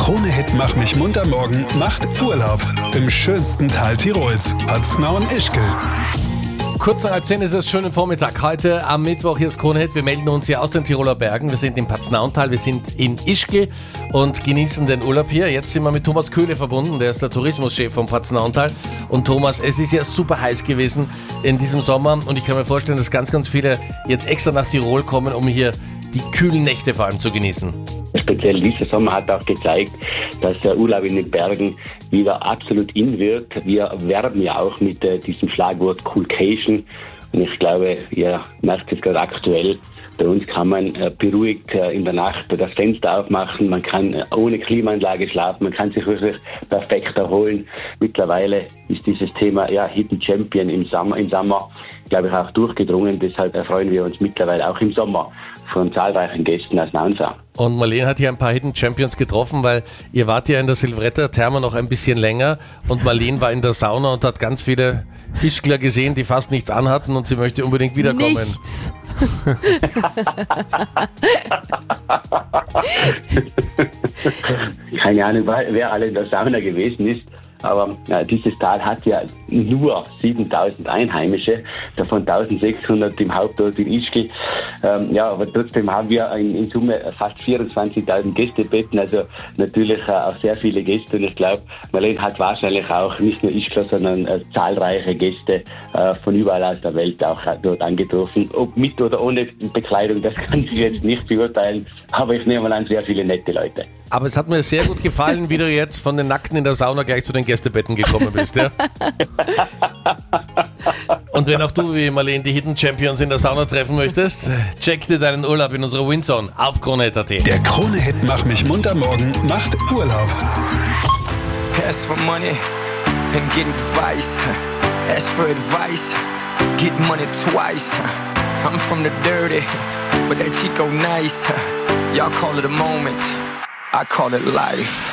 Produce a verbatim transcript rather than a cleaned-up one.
Krone-Hit Mach mich munter morgen macht Urlaub im schönsten Tal Tirols, Paznaun-Ischgl. Kurz nach halb zehn ist es, schönen Vormittag. Heute am Mittwoch, hier ist Krone-Hit. Wir melden uns hier aus den Tiroler Bergen. Wir sind im Paznauntal, wir sind in Ischgl und genießen den Urlaub hier. Jetzt sind wir mit Thomas Köhle verbunden, der ist der Tourismuschef vom Paznauntal. Und Thomas, es ist ja super heiß gewesen in diesem Sommer und ich kann mir vorstellen, dass ganz, ganz viele jetzt extra nach Tirol kommen, um hier die kühlen Nächte vor allem zu genießen. Speziell dieser Sommer hat auch gezeigt, dass der Urlaub in den Bergen wieder absolut in wird. Wir werben ja auch mit äh, diesem Schlagwort Coolcation. Und ich glaube, ihr merkt es gerade aktuell, bei uns kann man äh, beruhigt äh, in der Nacht das Fenster aufmachen, man kann äh, ohne Klimaanlage schlafen, man kann sich wirklich perfekt erholen. Mittlerweile ist dieses Thema ja, Hidden Champion im Sommer, im Sommer, glaube ich, auch durchgedrungen. Deshalb erfreuen wir uns mittlerweile auch im Sommer von zahlreichen Gästen aus Nansau. Und Marlene hat hier ein paar Hidden Champions getroffen, weil ihr wart ja in der Silvretta-Therme noch ein bisschen länger und Marlene war in der Sauna und hat ganz viele Ischgler gesehen, die fast nichts anhatten und sie möchte unbedingt wiederkommen. Nichts. Keine Ahnung, wer alle in der Sauna gewesen ist, aber ja, dieses Tal hat ja nur siebentausend Einheimische, davon eintausendsechshundert im Hauptort in Ischgl. Ähm, ja, aber trotzdem haben wir in, in Summe fast vierundzwanzigtausend Gästebetten, also natürlich äh, auch sehr viele Gäste. Und ich glaube, Marlene hat wahrscheinlich auch nicht nur Ischgl, sondern äh, zahlreiche Gäste äh, von überall aus der Welt auch äh, dort angetroffen. Ob mit oder ohne Bekleidung, das kann ich jetzt nicht beurteilen, aber ich nehme mal an, sehr viele nette Leute. Aber es hat mir sehr gut gefallen, wie du jetzt von den Nackten in der Sauna gleich zu den Gästebetten gekommen bist, ja? Und wenn auch du wie Marlene die Hidden Champions in der Sauna treffen möchtest, check dir deinen Urlaub in unserer Windzone auf Krone Punkt at. Der Krone-Hit Mach mich munter morgen macht Urlaub. Ask for money and get advice. Ask for advice, get money twice. I'm from the dirty, but that Chico nice. Y'all call it a moment, I call it life.